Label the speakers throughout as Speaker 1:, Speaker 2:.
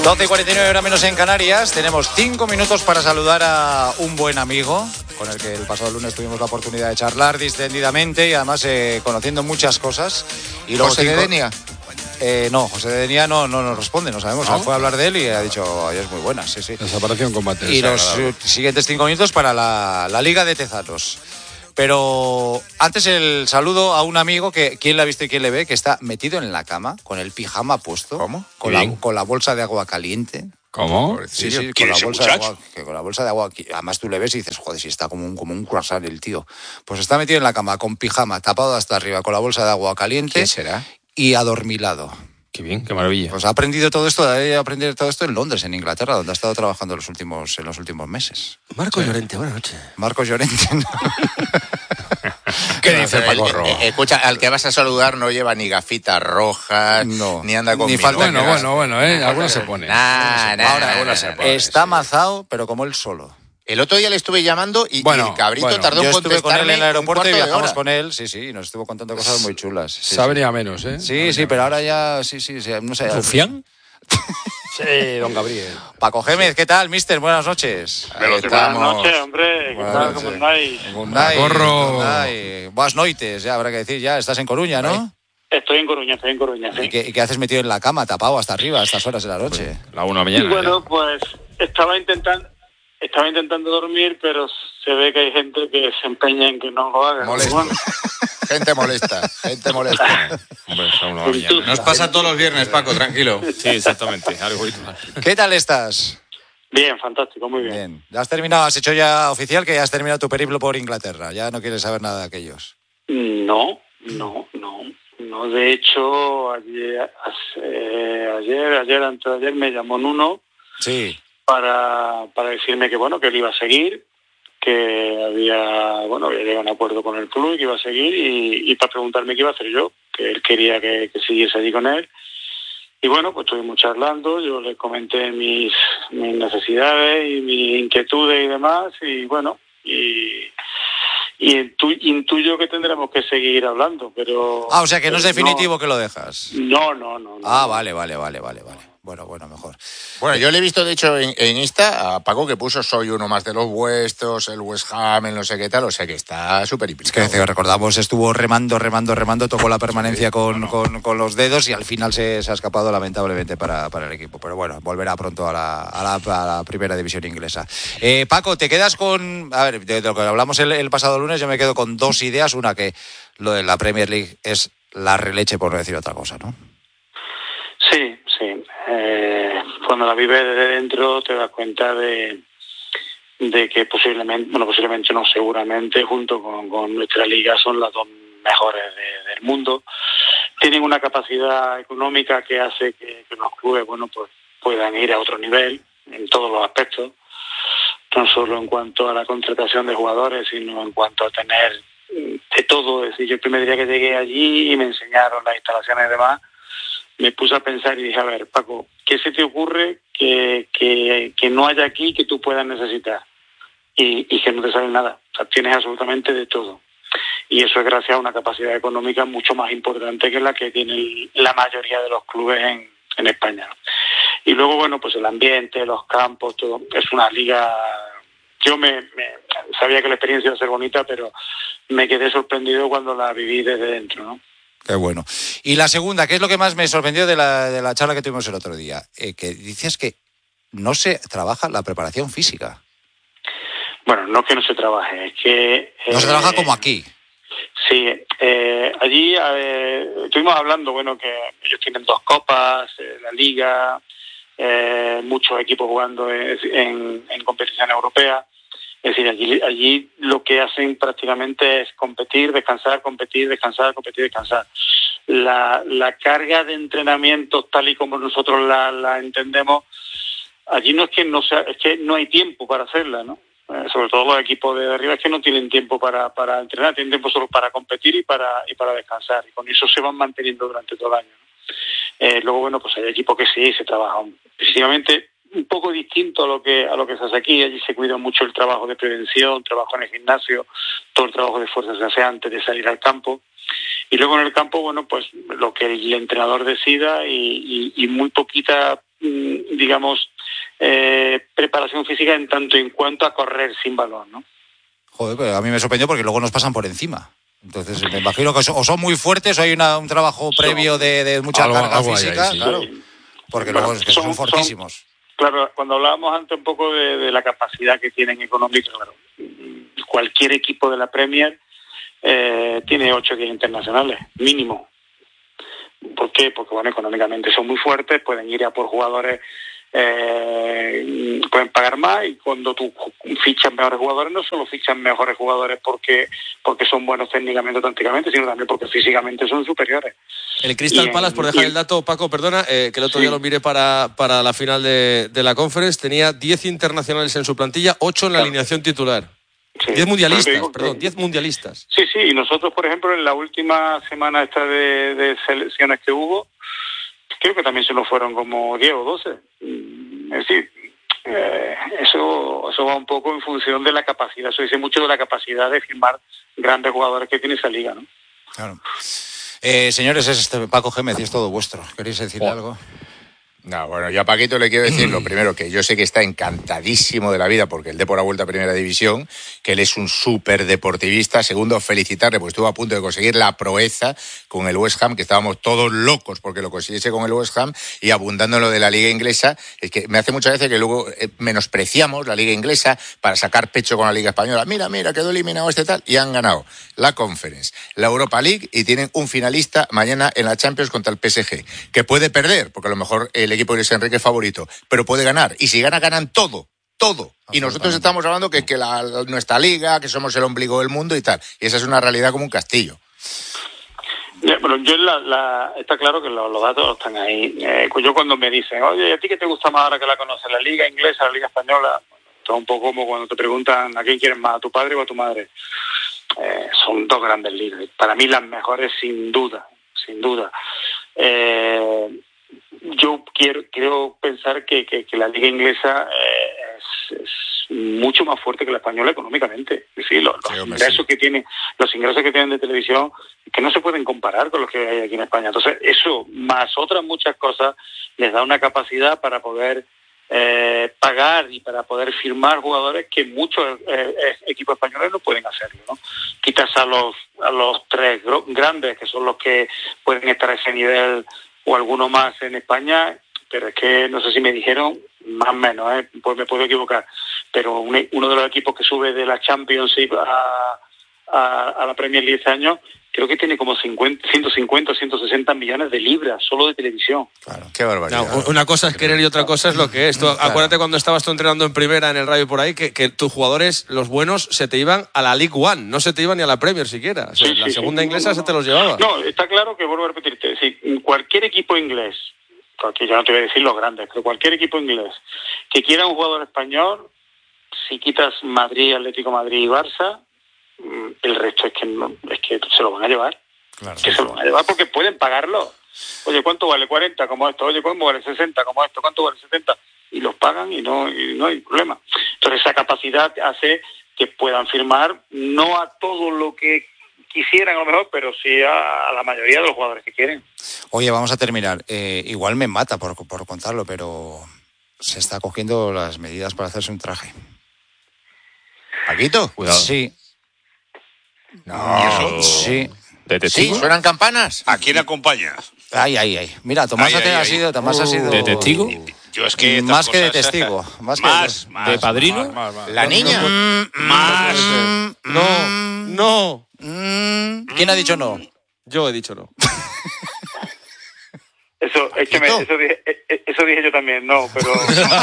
Speaker 1: 12:49 horas menos en Canarias. Tenemos 5 minutos para saludar a un buen amigo con el que el pasado lunes tuvimos la oportunidad de charlar distendidamente y además conociendo muchas cosas. Y luego
Speaker 2: ¿José de Denia?
Speaker 1: No, José de Denia no nos responde, no sabemos.
Speaker 2: ¿No?
Speaker 1: Fue a hablar de él y ha dicho, es muy buena, sí.
Speaker 3: Desapareció en combate.
Speaker 1: Y los siguientes 5 minutos para la Liga de Tezanos. Pero antes el saludo a un amigo que, ¿quién la ha visto y quién le ve? Que está metido en la cama, con el pijama puesto.
Speaker 2: ¿Cómo?
Speaker 1: Con la bolsa de agua caliente.
Speaker 3: ¿Cómo?
Speaker 1: Sí, con la bolsa de agua. Con la bolsa de agua. Además tú le ves y dices, joder, si está como un croissant el tío. Pues está metido en la cama, con pijama, tapado hasta arriba, con la bolsa de agua caliente.
Speaker 2: ¿Quién será?
Speaker 1: Y adormilado.
Speaker 3: Qué bien, qué maravilla.
Speaker 1: Pues ha aprendido todo esto en Londres, en Inglaterra, donde ha estado trabajando en los últimos meses.
Speaker 4: Marcos Llorente, buenas noches.
Speaker 1: Marcos Llorente.
Speaker 3: ¿Qué dice Pacorro?
Speaker 2: Escucha, al que vas a saludar no lleva ni gafitas rojas, ni anda con...
Speaker 1: Ni falta
Speaker 3: Bueno, algunas se pone.
Speaker 2: Ahora
Speaker 1: está amazado, pero como él solo.
Speaker 2: El otro día le estuve llamando y el cabrito tardó en contestarme.
Speaker 1: Yo estuve con él en el aeropuerto y viajamos
Speaker 2: hora
Speaker 1: con él, sí, y nos estuvo contando cosas muy chulas.
Speaker 3: Sabría menos, ¿eh?
Speaker 1: Sí, pero ahora ya, no sé.
Speaker 3: ¿Rufián?
Speaker 4: Sí, don Gabriel.
Speaker 1: Paco Gémez, ¿qué tal, mister? Buenas noches.
Speaker 5: Buenas noches, hombre. ¿Qué tal? ¿Cómo estáis?
Speaker 3: Pacorro.
Speaker 1: Buenas noites, ya habrá que decir, ya estás en Coruña, ¿no?
Speaker 5: Estoy en Coruña, sí.
Speaker 1: ¿Y qué haces metido en la cama, tapado hasta arriba, a estas horas de la noche?
Speaker 3: La 1 de la mañana.
Speaker 5: Bueno, pues estaba intentando dormir, pero se ve que hay gente que se empeña en que no lo haga.
Speaker 2: Gente molesta.
Speaker 3: Hombre, es la 1 de la mañana.
Speaker 6: Nos pasa todos los viernes, Paco, tranquilo.
Speaker 3: Sí, exactamente. Algo igual.
Speaker 1: ¿Qué tal estás?
Speaker 5: Bien, fantástico, muy bien.
Speaker 1: ¿Has hecho ya oficial que ya has terminado tu periplo por Inglaterra? ¿Ya no quieres saber nada de aquellos?
Speaker 5: No. De hecho, ayer, antes de ayer, me llamó Nuno.
Speaker 1: Sí.
Speaker 5: Para decirme que él iba a seguir, que había llegado a un acuerdo con el club y que iba a seguir y para preguntarme qué iba a hacer yo, que él quería que siguiese allí con él. Y pues estuvimos charlando, yo le comenté mis necesidades y mis inquietudes y demás, y intuyo que tendremos que seguir hablando, pero...
Speaker 1: o sea que no es definitivo que lo dejas.
Speaker 5: No.
Speaker 1: Vale. Bueno, mejor.
Speaker 2: Bueno, yo le he visto, de hecho, en Insta a Paco que puso soy uno más de los vuestros, el West Ham, el no sé qué tal, o sea que está súper implicado.
Speaker 1: Es que recordamos, estuvo remando, tocó la permanencia con los dedos y al final se ha escapado lamentablemente para el equipo. Pero bueno, volverá pronto a la primera división inglesa. Paco, te quedas con... A ver, de lo que hablamos el pasado lunes, yo me quedo con 2 ideas. Una, que lo de la Premier League es la releche, por no decir otra cosa, ¿no?
Speaker 5: Sí. Cuando la vives desde dentro te das cuenta de que seguramente junto con nuestra liga son las 2 mejores del mundo. Tienen una capacidad económica que hace que los clubes puedan ir a otro nivel en todos los aspectos, no solo en cuanto a la contratación de jugadores, sino en cuanto a tener de todo. Es decir, yo el primer día que llegué allí y me enseñaron las instalaciones y demás, me puse a pensar y dije, a ver, Paco, ¿qué se te ocurre que no haya aquí que tú puedas necesitar? Y que no te sale nada. O sea, tienes absolutamente de todo. Y eso es gracias a una capacidad económica mucho más importante que la que tienen la mayoría de los clubes en España. Y luego, pues el ambiente, los campos, todo. Es una liga... Yo sabía que la experiencia iba a ser bonita, pero me quedé sorprendido cuando la viví desde dentro, ¿no?
Speaker 1: Qué bueno. Y la segunda, ¿qué es lo que más me sorprendió de la charla que tuvimos el otro día? Que dices que no se trabaja la preparación física.
Speaker 5: Bueno, no que no se trabaje, es que...
Speaker 1: No se trabaja como aquí.
Speaker 5: Sí, allí estuvimos hablando, que ellos tienen 2 copas, la liga, muchos equipos jugando en competición europea. Es decir, allí lo que hacen prácticamente es competir, descansar, competir, descansar, competir, descansar. La carga de entrenamiento tal y como nosotros la entendemos, allí no es que no sea, es que no hay tiempo para hacerla, ¿no? Sobre todo los equipos de arriba es que no tienen tiempo para entrenar, tienen tiempo solo para competir y para descansar, y con eso se van manteniendo durante todo el año, ¿no? Luego, pues hay equipos que sí se trabajan excesivamente, un poco distinto a lo que se hace aquí. Allí se cuida mucho el trabajo de prevención, trabajo en el gimnasio, todo el trabajo de fuerza se hace antes de salir al campo. Y luego en el campo, pues lo que el entrenador decida y muy poquita digamos, preparación física en tanto en cuanto a correr sin balón, ¿no?
Speaker 1: Joder, pero a mí me sorprendió porque luego nos pasan por encima. Entonces me imagino que o son muy fuertes o hay un trabajo previo de mucha carga física,
Speaker 3: ahí, sí.
Speaker 1: claro. Porque luego es que son fortísimos.
Speaker 5: Claro, cuando hablábamos antes un poco de la capacidad que tienen económica, claro, cualquier equipo de la Premier tiene 8 guías internacionales, mínimo. ¿Por qué? Porque, bueno, económicamente son muy fuertes, pueden ir a por jugadores, pueden pagar más, y cuando tú fichas mejores jugadores, no solo fichan mejores jugadores porque son buenos técnicamente o tácticamente, sino también porque físicamente son superiores.
Speaker 4: El Crystal Palace, por dejar el dato, Paco, perdona, que el otro día lo miré para la final de la Conference, tenía 10 internacionales en su plantilla, 8 en la alineación titular.
Speaker 5: Sí.
Speaker 4: 10 mundialistas, 10 mundialistas.
Speaker 5: Sí, y nosotros, por ejemplo, en la última semana esta de selecciones que hubo, creo que también se nos fueron como 10 o 12. Es decir, eso va un poco en función de la capacidad, eso dice mucho de la capacidad de firmar grandes jugadores que tiene esa liga, ¿no?
Speaker 1: Claro. Señores, es Paco Gémez y es todo vuestro. ¿Queréis decir algo?
Speaker 2: No, bueno, yo a Paquito le quiero decir lo primero, que yo sé que está encantadísimo de la vida porque el Depor ha vuelto a Primera División, que él es un súper deportivista. Segundo, felicitarle porque estuvo a punto de conseguir la proeza con el West Ham, que estábamos todos locos porque lo consiguiese con el West Ham, y abundando en lo de la Liga Inglesa. Es que me hace muchas veces que luego menospreciamos la Liga Inglesa para sacar pecho con la Liga Española. Mira, quedó eliminado tal, y han ganado la Conference, la Europa League, y tienen un finalista mañana en la Champions contra el PSG, que puede perder, porque a lo mejor el equipo de Luis Enrique es favorito, pero puede ganar, y si ganan todo. Y nosotros estamos hablando que nuestra liga, que somos el ombligo del mundo y tal, y esa es una realidad como un castillo.
Speaker 5: Bueno, yo está claro que los datos están ahí. Yo cuando me dicen, oye, ¿a ti qué te gusta más ahora que la conoces? ¿La liga inglesa, la liga española? Bueno, esto es un poco como cuando te preguntan ¿a quién quieres más, a tu padre o a tu madre? Son dos grandes ligas. Para mí las mejores sin duda. Yo quiero pensar que la liga inglesa es mucho más fuerte que la española económicamente. Sí, los ingresos que tienen de televisión, que no se pueden comparar con los que hay aquí en España. Entonces, eso, más otras muchas cosas, les da una capacidad para poder pagar y para poder firmar jugadores que muchos equipos españoles no pueden hacerlo, ¿no? Quitas a los 3 grandes, que son los que pueden estar a ese nivel, o alguno más en España, pero es que no sé si me dijeron, más o menos, pues me puedo equivocar, pero uno de los equipos que sube de la Championship a la Premier League este año, creo que tiene como 150 o 160 millones de libras solo de televisión.
Speaker 1: Claro, qué barbaridad.
Speaker 4: No, una cosa es querer y otra cosa es lo que es. Claro. Acuérdate cuando estabas tú entrenando en Primera, en el Rayo por ahí, que tus jugadores, los buenos, se te iban a la League One, no se te iban ni a la Premier siquiera. O sea, la segunda inglesa se te los llevaba.
Speaker 5: No, está claro que, vuelvo a repetirte, si cualquier equipo inglés, ya no te voy a decir los grandes, pero cualquier equipo inglés que quiera un jugador español, si quitas Madrid, Atlético Madrid y Barça, el resto es que se lo van a llevar. Claro, se lo van a llevar porque pueden pagarlo. Oye, ¿cuánto vale 40 como esto? Oye, ¿cuánto vale 60 como esto? ¿Cuánto vale 70? Y los pagan y no hay problema. Entonces esa capacidad hace que puedan firmar, no a todo lo que quisieran a lo mejor, pero sí a la mayoría de los jugadores que quieren.
Speaker 1: Oye, vamos a terminar. Igual me mata por contarlo, pero se está cogiendo las medidas para hacerse un traje.
Speaker 2: ¿Paquito?
Speaker 3: Cuidado.
Speaker 1: Sí.
Speaker 2: No.
Speaker 1: Sí.
Speaker 2: ¿Sí? ¿Suenan campanas?
Speaker 7: ¿A quién acompañas?
Speaker 1: Ay. Mira, Tomás ha sido...
Speaker 3: ¿De testigo?
Speaker 7: Yo es que...
Speaker 1: Más que de testigo.
Speaker 7: Más.
Speaker 3: ¿De padrino?
Speaker 7: Más.
Speaker 2: ¿La niña?
Speaker 7: Más.
Speaker 4: No.
Speaker 1: ¿Quién ha dicho no?
Speaker 4: Yo he dicho no.
Speaker 5: Eso dije yo también, no, pero...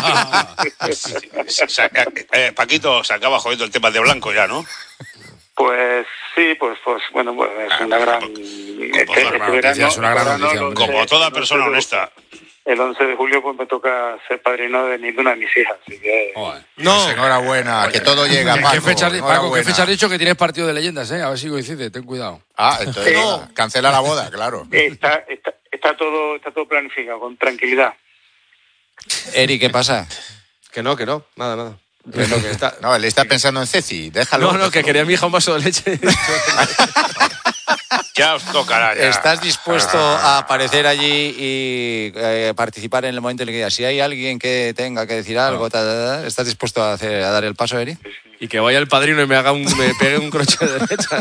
Speaker 7: Paquito se acaba jodiendo el tema de Blanco ya, ¿no?
Speaker 5: Pues sí, pues bueno, es una gran...
Speaker 2: Es una gran noticia.
Speaker 7: Como toda persona honesta.
Speaker 5: El 11 de julio pues me toca ser padrino de ninguna de mis hijas, así que...
Speaker 2: No. Pues enhorabuena, que todo llega, Paco.
Speaker 3: ¿Qué fecha has dicho que tienes partido de leyendas, A ver si coincide, ten cuidado.
Speaker 2: Entonces cancela la boda, claro.
Speaker 5: Está todo planificado, con tranquilidad.
Speaker 1: Eri, ¿qué pasa?
Speaker 4: Que no, nada.
Speaker 2: No, él está pensando en Ceci, déjalo.
Speaker 4: No, que quería mi hija un vaso de leche.
Speaker 7: Ya os tocará. Ya.
Speaker 1: ¿Estás dispuesto a aparecer allí y participar en el momento en el que digas, si hay alguien que tenga que decir algo, ¿estás dispuesto a dar el paso, Eri?
Speaker 4: Y que vaya el padrino y me pegue un crochet de derecha.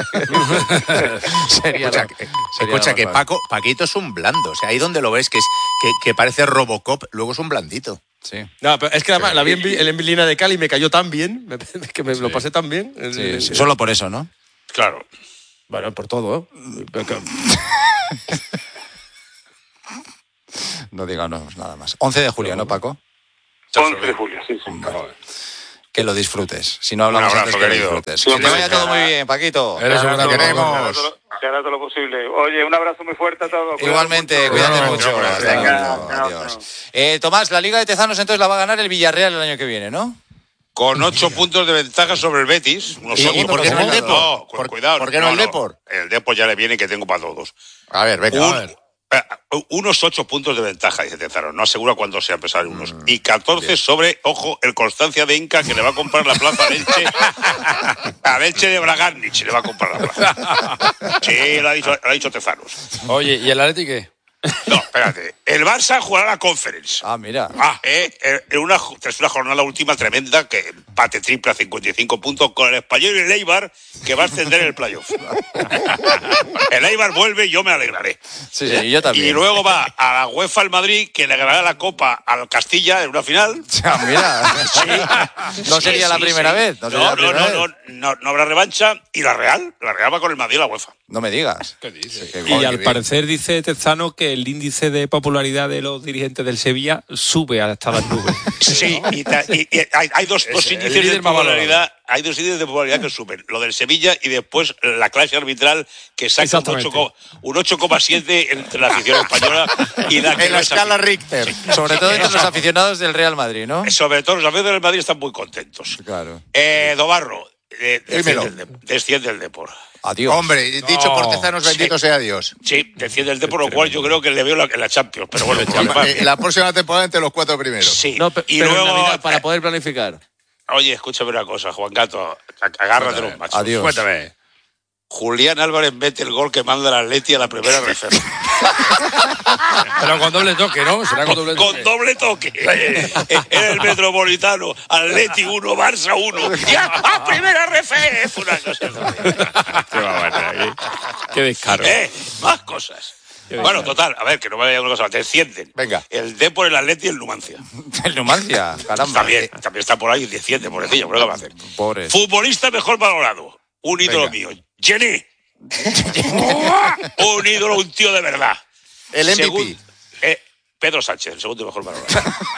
Speaker 2: Escucha, que Paquito es un blando. O sea, ahí donde lo ves, que parece Robocop, luego es un blandito.
Speaker 1: Sí.
Speaker 4: No, pero es que además la vi en Lina de Cali y me cayó tan bien, que me lo pasé tan bien.
Speaker 1: Sí, solo por eso, ¿no?
Speaker 7: Claro.
Speaker 4: Bueno, por todo.
Speaker 1: No digamos nada más. 11 de julio, ¿no, Paco?
Speaker 5: 11 de julio, sí.
Speaker 1: Que lo disfrutes. Si no hablamos
Speaker 7: Un abrazo,
Speaker 1: antes, que lo
Speaker 7: querido.
Speaker 1: disfrutes.
Speaker 5: Sí,
Speaker 1: Que te vaya todo muy bien, Paquito.
Speaker 3: Eres un gran
Speaker 2: queremos.
Speaker 5: Se hará todo lo posible. Oye, un abrazo muy fuerte a todos.
Speaker 1: Igualmente, cuídate mucho.
Speaker 7: Cuídate.
Speaker 1: Hasta
Speaker 5: Venga,
Speaker 1: luego.
Speaker 5: chao,
Speaker 1: Adiós. Tomás, la Liga de Tezanos entonces la va a ganar el Villarreal el año que viene, ¿no?
Speaker 7: Con 8 puntos de ventaja sobre el Betis.
Speaker 2: ¿Y por qué no el Depor?
Speaker 7: No, cuidado.
Speaker 2: ¿Por qué no el Depor?
Speaker 7: El Depor ya le viene que tengo para todos.
Speaker 2: A ver, venga, a ver.
Speaker 7: Unos 8 puntos de ventaja, dice Tezano. No asegura cuántos sean pesar unos. Y 14 sobre, ojo, el Constancia de Inca, que le va a comprar la plaza a Elche. A Elche de Bragarnich le va a comprar la plaza. Sí, lo ha dicho Tezanos.
Speaker 3: Oye, ¿y el Atleti qué?
Speaker 7: No, espérate. El Barça jugará la Conference.
Speaker 1: Ah, mira.
Speaker 7: Es una jornada última tremenda, que empate triple a 55 puntos con el Español y el Eibar, que va a ascender en el playoff. El Eibar vuelve y yo me alegraré.
Speaker 1: Sí, y yo también.
Speaker 7: Y luego va a la UEFA al Madrid, que le ganará la Copa al Castilla en una final.
Speaker 1: Ah, mira. No sería la primera vez. No sería la primera vez.
Speaker 7: No habrá revancha. Y la Real va con el Madrid a la UEFA.
Speaker 1: No me digas.
Speaker 3: ¿Qué dices?
Speaker 8: Y al parecer dice Tezano que el índice de popularidad de los dirigentes del Sevilla sube hasta las nubes.
Speaker 7: Sí, y hay dos índices de popularidad. Hay dos índices de popularidad que suben. Lo del Sevilla y después la clase arbitral, que saca un 8,7 entre la afición española y la que
Speaker 2: En la escala Richter.
Speaker 1: Sobre todo entre los aficionados del Real Madrid, ¿no?
Speaker 7: Sobre todo los aficionados del Madrid están muy contentos.
Speaker 1: Claro.
Speaker 7: Dobarro,
Speaker 2: Dímelo.
Speaker 7: desciende el Depor.
Speaker 1: Adiós.
Speaker 2: Hombre, dicho por Tezanos, bendito sea Dios.
Speaker 7: Sí, desciende el Depor, lo cual yo creo que le veo en la Champions. Pero bueno,
Speaker 2: La próxima temporada entre los 4 primeros.
Speaker 7: sí.
Speaker 4: No,
Speaker 7: Y
Speaker 4: pero
Speaker 7: luego,
Speaker 4: en Navidad, para poder planificar.
Speaker 7: oye, escúchame una cosa, Juan Gato, agárrate los machos.
Speaker 1: Adiós.
Speaker 7: Cuéntame. Julián Álvarez mete el gol que manda el Atleti a la primera reserva.
Speaker 3: Pero con doble toque, ¿no? Será con doble toque.
Speaker 7: Con doble toque. En el Metropolitano. Atleti 1, Barça 1. ¡Ya! ¡A primera ref! Una cosa.
Speaker 8: Qué descaro.
Speaker 7: Más cosas. Bueno, total, a ver, que no me vaya una cosa. Descienden.
Speaker 2: Venga.
Speaker 7: El Depor, el Atleti y el Numancia.
Speaker 1: El Numancia, caramba.
Speaker 7: También está por ahí y desciende, pobrecillo. ¿Pero qué va a hacer?
Speaker 1: Pobres.
Speaker 7: Futbolista mejor valorado. Un ídolo mío. Jenny. Un ídolo, un tío de verdad.
Speaker 2: El MVP.
Speaker 7: Pedro Sánchez, el segundo mejor valorado.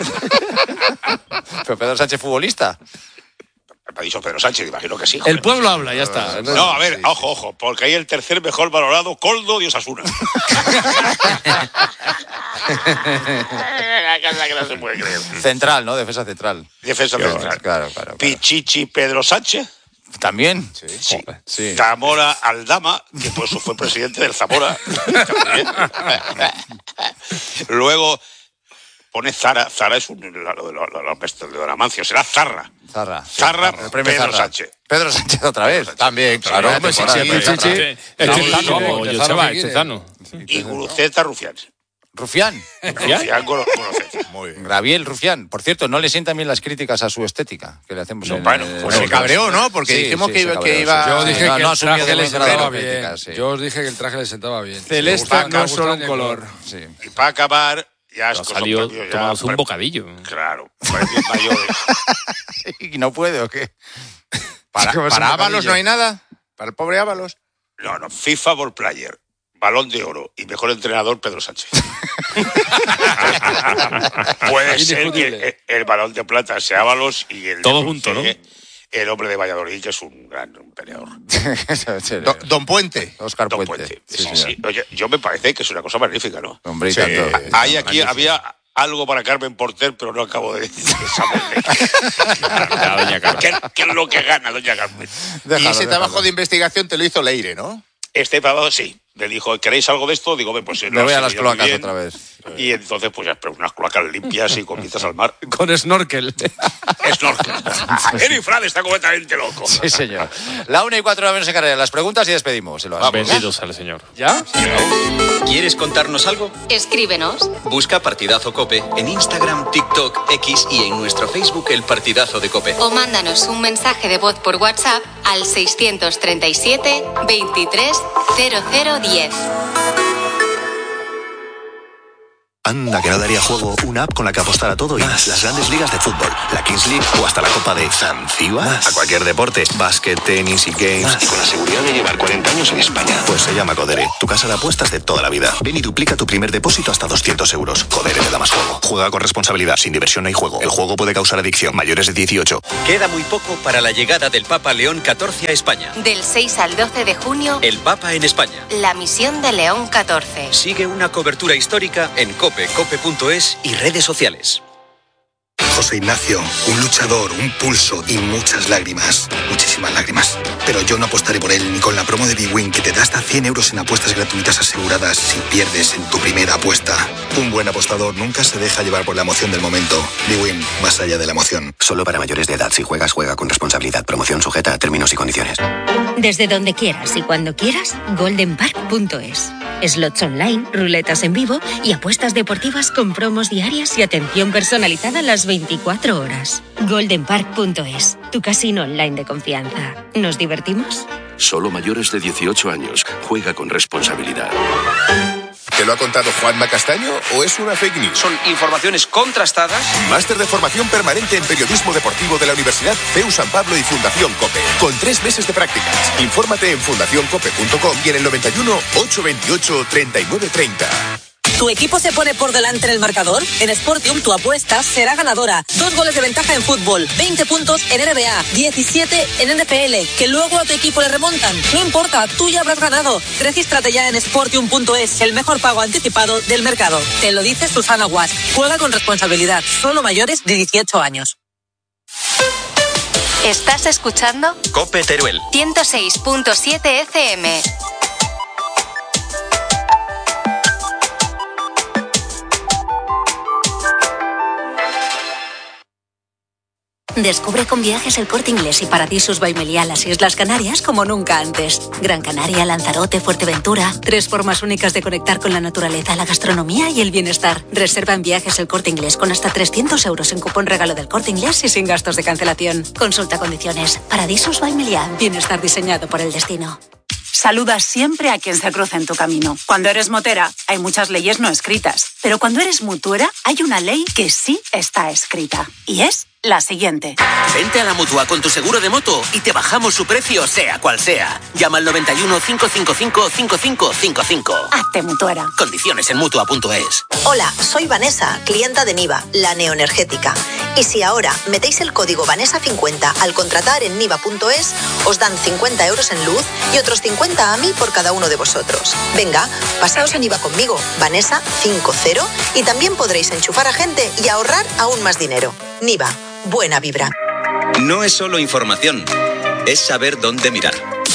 Speaker 1: Pero Pedro Sánchez, futbolista.
Speaker 7: Me ha dicho Pedro Sánchez, imagino que sí.
Speaker 4: El
Speaker 7: joder.
Speaker 4: pueblo habla, ya está.
Speaker 7: No, a ver, ojo, porque hay el tercer mejor valorado, Coldo de Osasuna. Que no se puede creer.
Speaker 1: Central, ¿no? Defensa central.
Speaker 7: Defensa central.
Speaker 1: Claro.
Speaker 7: Pichichi Pedro Sánchez.
Speaker 1: ¿También?
Speaker 7: Sí.
Speaker 1: Sí.
Speaker 7: Zamora Aldama, que por eso fue presidente del Zamora. También. Luego pone Zara. Zara es un de la Mancia, será Zarra.
Speaker 1: Zarra.
Speaker 7: Zarra,
Speaker 1: premio
Speaker 7: Pedro
Speaker 1: Zarra.
Speaker 7: Sánchez.
Speaker 1: Pedro Sánchez otra vez.
Speaker 2: También, claro.
Speaker 1: Hombre, sí,
Speaker 2: temporada.
Speaker 1: sí.
Speaker 8: Es Tezano,
Speaker 3: Vamos,
Speaker 8: Joseba,
Speaker 3: Tezano,
Speaker 8: es
Speaker 3: ¿qué
Speaker 8: Tezano.
Speaker 7: Y Guruceta Rufián.
Speaker 1: Rufián.
Speaker 7: Rufián con
Speaker 2: Muy bien.
Speaker 1: Gabriel Rufián. Por cierto, no le sientan bien las críticas a su estética que le hacemos en
Speaker 7: bueno,
Speaker 1: el-
Speaker 2: Pues se cabreó, ¿no? Porque
Speaker 1: Sí,
Speaker 2: dijimos
Speaker 1: sí,
Speaker 2: que
Speaker 1: se
Speaker 2: iba...
Speaker 1: cabreó,
Speaker 2: que
Speaker 1: sí.
Speaker 2: iba...
Speaker 3: Yo dije
Speaker 1: no,
Speaker 3: que
Speaker 1: no
Speaker 3: el
Speaker 1: asumió
Speaker 3: traje le
Speaker 1: demasiado
Speaker 3: sentaba
Speaker 1: la
Speaker 3: bien.
Speaker 1: crítica, sí.
Speaker 3: Yo os dije que el traje le sentaba bien.
Speaker 8: Celeste
Speaker 3: Me
Speaker 8: no
Speaker 3: gusta
Speaker 8: solo un
Speaker 3: el
Speaker 8: color.
Speaker 1: Sí.
Speaker 7: Y para acabar, ya es
Speaker 8: Ha
Speaker 7: cosa
Speaker 8: salido
Speaker 7: propio, ya
Speaker 8: tomándose un bocadillo.
Speaker 7: Claro, premios mayores.
Speaker 1: ¿Y no puede o qué?
Speaker 2: Para
Speaker 1: ¿Cómo es un
Speaker 2: Ábalos
Speaker 1: bocadillo?
Speaker 2: no hay nada. Para el pobre Ábalos.
Speaker 7: No, FIFA Ball Player, Balón de Oro y mejor entrenador Pedro Sánchez. Puede ser
Speaker 3: Indiscutible.
Speaker 7: que el Balón de Plata sea Ábalos y el
Speaker 8: Todo
Speaker 7: de
Speaker 8: junto, ¿no?
Speaker 7: bronce, el hombre de Valladolid, que es un gran peleador.
Speaker 2: Don Puente.
Speaker 1: Oscar
Speaker 7: Don
Speaker 1: Puente.
Speaker 7: Puente.
Speaker 1: Sí,
Speaker 7: Sí,
Speaker 1: señor.
Speaker 7: sí. Oye, yo me parece que es una cosa magnífica, ¿no?
Speaker 1: Hombre, y
Speaker 2: Sí.
Speaker 1: tanto.
Speaker 7: Hay aquí, había algo para Carmen Porter, pero no acabo de decir.
Speaker 8: La doña Carmen.
Speaker 7: ¿Qué es lo que gana doña Carmen?
Speaker 2: Y
Speaker 1: Déjalo,
Speaker 2: ese trabajo
Speaker 1: déjalo.
Speaker 2: de investigación te lo hizo Leire, ¿no?
Speaker 7: Este pavado sí. Le dijo, ¿queréis algo de esto? Digo, pues
Speaker 1: me voy a las cloacas otra vez.
Speaker 7: Y entonces, pues ya, pero unas cloacas limpias y comienzas al mar.
Speaker 4: Con snorkel.
Speaker 7: Snorkel. El Fran está completamente loco.
Speaker 1: Sí, señor. 1:04 menos en Canarias. Las preguntas y despedimos.
Speaker 8: Benditos al Señor.
Speaker 1: ¿Ya?
Speaker 9: ¿Quieres contarnos algo?
Speaker 10: Escríbenos.
Speaker 9: Busca Partidazo COPE en Instagram, TikTok, X y en nuestro Facebook El Partidazo de COPE.
Speaker 10: O mándanos un mensaje de voz por WhatsApp al 637 23 0010.
Speaker 11: Anda, que no daría juego una app con la que apostar a todo y más. Las grandes ligas de fútbol, la Kings League o hasta la Copa de Zanzíbar. A cualquier deporte, básquet, tenis y games. Más. Y con la seguridad de llevar 40 años en España. Pues se llama Codere, tu casa de apuestas de toda la vida. Ven y duplica tu primer depósito hasta 200 euros. Codere te da más juego. Juega con responsabilidad, sin diversión no hay juego. El juego puede causar adicción. Mayores de 18.
Speaker 9: Queda muy poco para la llegada del Papa León XIV a España.
Speaker 10: Del 6 al 12 de junio,
Speaker 9: El Papa en España.
Speaker 10: la misión de León XIV.
Speaker 9: Sigue una cobertura histórica en cope.es y redes sociales.
Speaker 12: José Ignacio, un luchador, un pulso y muchas lágrimas. Muchísimas lágrimas. Pero yo no apostaré por él ni con la promo de bwin que te da hasta 100 euros en apuestas gratuitas aseguradas si pierdes en tu primera apuesta. Un buen apostador nunca se deja llevar por la emoción del momento. bwin, más allá de la emoción.
Speaker 11: Solo para mayores de edad. Si juegas, juega con responsabilidad. Promoción sujeta a términos y condiciones.
Speaker 13: Desde donde quieras y cuando quieras, goldenpark.es. Slots online, ruletas en vivo y apuestas deportivas con promos diarias y atención personalizada las 24 horas. goldenpark.es, tu casino online de confianza. ¿Nos divertimos?
Speaker 14: Solo mayores de 18 años. Juega con responsabilidad.
Speaker 15: ¿Te lo ha contado Juanma Castaño o es una fake news?
Speaker 16: Son informaciones contrastadas.
Speaker 15: Máster de formación permanente en periodismo deportivo de la Universidad CEU San Pablo y Fundación COPE. Con 3 meses de prácticas. Infórmate en fundacioncope.com y en el 91 828 3930.
Speaker 17: ¿Tu equipo se pone por delante en el marcador? En Sportium tu apuesta será ganadora. 2 goles de ventaja en fútbol, 20 puntos en NBA, 17 en NFL, que luego a tu equipo le remontan. No importa, tú ya habrás ganado. Regístrate ya en Sportium.es, el mejor pago anticipado del mercado. Te lo dice Susana Guas. Juega con responsabilidad. Solo mayores de 18 años.
Speaker 10: ¿Estás escuchando?
Speaker 9: COPE Teruel
Speaker 10: 106.7 FM.
Speaker 18: Descubre con Viajes El Corte Inglés y Paradisus by Meliá las Islas Canarias como nunca antes. Gran Canaria, Lanzarote, Fuerteventura. 3 formas únicas de conectar con la naturaleza, la gastronomía y el bienestar. Reserva en Viajes El Corte Inglés con hasta 300 euros en cupón regalo del Corte Inglés y sin gastos de cancelación. Consulta condiciones. Paradisus by Meliá. Bienestar diseñado por el destino.
Speaker 19: Saluda siempre a quien se cruza en tu camino. Cuando eres motera, hay muchas leyes no escritas. Pero cuando eres mutuera, hay una ley que sí está escrita. Y es la siguiente.
Speaker 20: Vente a la Mutua con tu seguro de moto y te bajamos su precio, sea cual sea. Llama al 91 555 5555.
Speaker 19: Hazte mutuera.
Speaker 20: Condiciones en Mutua.es.
Speaker 21: Hola, soy Vanessa, clienta de Niva, la neoenergética. Y si ahora metéis el código Vanessa50 al contratar en Niva.es, os dan 50 euros en luz y otros 50 a mí por cada uno de vosotros. Venga, pasaos a Niva conmigo, Vanessa50, y también podréis enchufar a gente y ahorrar aún más dinero. Niva, buena vibra.
Speaker 9: No es solo información, es saber dónde mirar.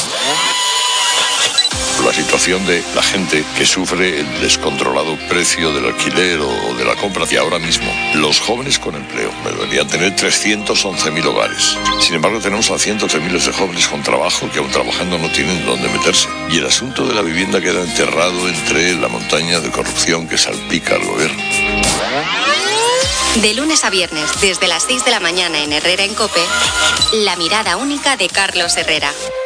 Speaker 22: La situación de la gente que sufre el descontrolado precio del alquiler o de la compra hacia ahora mismo. Los jóvenes con empleo deberían tener 311.000 hogares. Sin embargo, tenemos a cientos de miles de jóvenes con trabajo que aún trabajando no tienen dónde meterse. Y el asunto de la vivienda queda enterrado entre la montaña de corrupción que salpica al gobierno.
Speaker 10: De lunes a viernes, desde las 6 de la mañana en Herrera en COPE, la mirada única de Carlos Herrera.